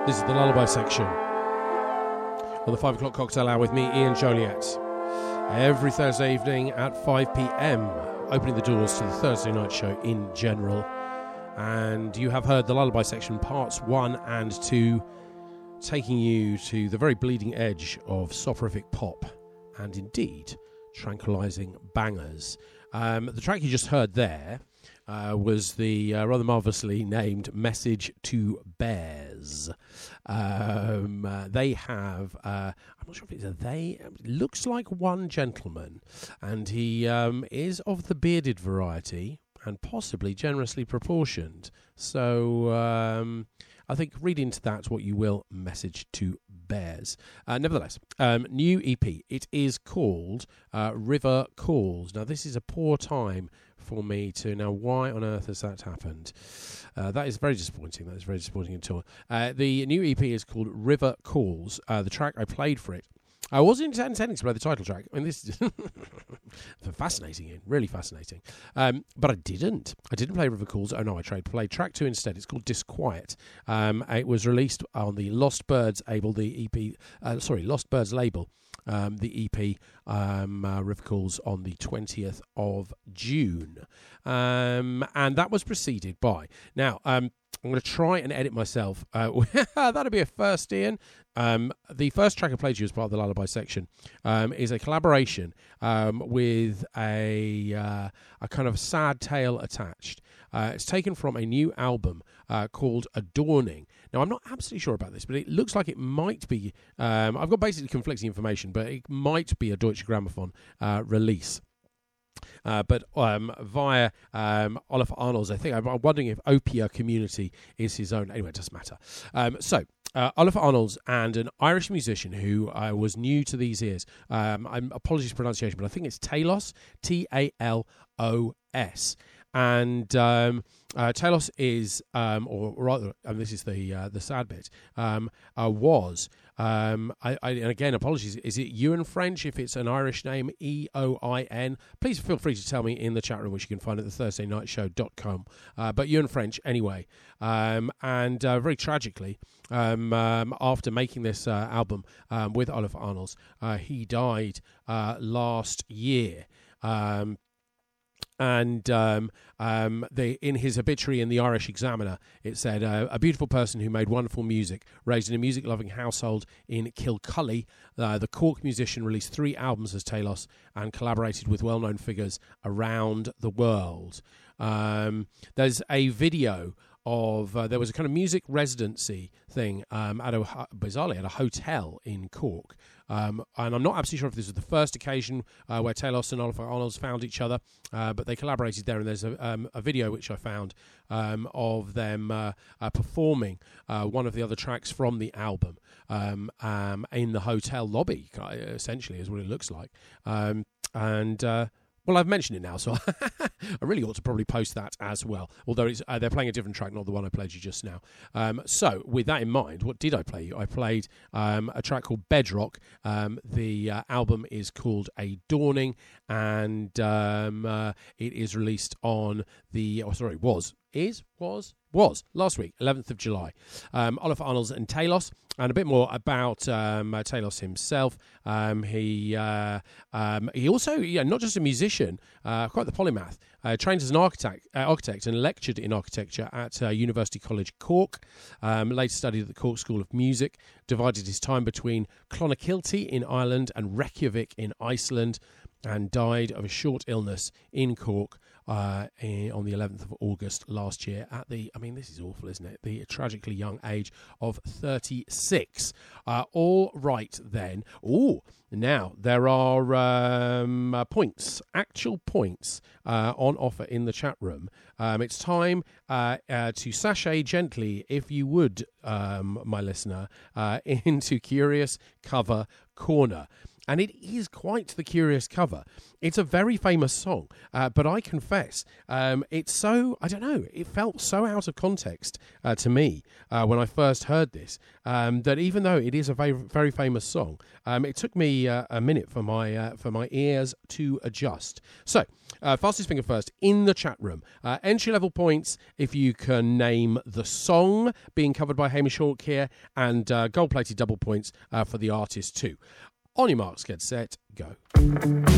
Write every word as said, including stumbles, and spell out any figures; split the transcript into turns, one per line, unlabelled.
This is the Lullaby section on the five o'clock cocktail hour with me, Ian Joliet. Every Thursday evening at five p.m, opening the doors to the Thursday night show in general. And you have heard the Lullaby section, parts one and two, taking you to the very bleeding edge of soporific pop and indeed tranquilizing bangers. Um, the track you just heard there Uh, was the uh, rather marvellously named Message to Bears. Um, uh, they have, uh, I'm not sure if it's a they, it looks like one gentleman, and he um, is of the bearded variety and possibly generously proportioned. So um, I think read into that what you will, Message to Bears. Uh, nevertheless, um, new E P. It is called uh, River Calls. Now, this is a poor time for me to now. Why on earth has that happened? Uh, that is very disappointing. That is very disappointing at all. Uh, the new E P is called River Calls. Uh, the track I played for it, I wasn't intending to play the title track. I mean, this is fascinating, Ian. Really fascinating. Um, but I didn't. I didn't play River Calls. Oh no, I tried played track two instead. It's called Disquiet. Um, it was released on the Lost Birds label. The E P, uh, sorry, Lost Birds label. Um, the E P um, uh, River Calls on the twentieth of June. Um, and that was preceded by... Now, um, I'm going to try and edit myself. Uh, that'll be a first, Ian. Um, the first track I played you as part of the Lullaby section um, is a collaboration um, with a, uh, a kind of sad tale attached. Uh, it's taken from a new album uh, called Adorning. Now, I'm not absolutely sure about this, but it looks like it might be... Um, I've got basically conflicting information, but it might be a Deutsche Grammophon uh, release. Uh, but um, via um, Oliver Arnolds, I think, I'm, I'm wondering if Opia Community is his own. Anyway, it doesn't matter. Um, so, uh, Oliver Arnolds and an Irish musician who uh, was new to these ears. Um, I'm apologies for pronunciation, but I think it's Talos, T A L O S. And um, uh, Talos is, um, or rather, and this is the uh, the sad bit, um, uh, was, um, I, I, and again, apologies, is it Ewan French? If it's an Irish name, E O I N, please feel free to tell me in the chat room, which you can find at the thursday night show dot com. Uh, but Ewan French, anyway. Um, and uh, very tragically, um, um, after making this uh, album um, with Oliver Arnolds, uh, he died uh, last year. Um And um, um, they, in his obituary in the Irish Examiner, it said, uh, a beautiful person who made wonderful music, raised in a music-loving household in Kilcully. Uh, the Cork musician released three albums as Talos and collaborated with well-known figures around the world. Um, there's a video of, uh, there was a kind of music residency thing um, at a, bizarrely, at a hotel in Cork. Um, and I'm not absolutely sure if this was the first occasion uh, where Talos and Oliver Arnolds found each other, uh, but they collaborated there, and there's a, um, a video which I found um, of them uh, uh, performing uh, one of the other tracks from the album um, um, in the hotel lobby, essentially, is what it looks like. Um, and... Uh, Well, I've mentioned it now, so I really ought to probably post that as well. Although it's, uh, they're playing a different track, not the one I played you just now. Um, so, with that in mind, what did I play you? I played um, a track called Bedrock. Um, the uh, album is called A Dawning, and um, uh, it is released on the... Oh, sorry, was... Is? Was? Was. Last week, eleventh of July. Um, Oliver Arnolds and Talos. And a bit more about um, uh, Talos himself. Um, he uh, um, he also, yeah, not just a musician, uh, quite the polymath. Uh, trained as an architect, uh, architect and lectured in architecture at uh, University College Cork. Um, later studied at the Cork School of Music. Divided his time between Clonakilty in Ireland and Reykjavik in Iceland. And died of a short illness in Cork uh, in, on the eleventh of August last year at the, I mean, this is awful, isn't it? The tragically young age of thirty-six. Uh, all right, then. Oh, now there are um, uh, points, actual points uh, on offer in the chat room. Um, it's time uh, uh, to sashay gently, if you would, um, my listener, uh, into Curious Cover Corner. and it is quite the curious cover. It's a very famous song, uh, but I confess, um, it's so, I don't know, it felt so out of context uh, to me uh, when I first heard this, um, that even though it is a very, very famous song, um, it took me uh, a minute for my uh, for my ears to adjust. So, uh, fastest finger first in the chat room. Uh, entry level points if you can name the song being covered by Hamish Hawke here, and uh, gold plated double points uh, for the artist too. On your marks, get set, go.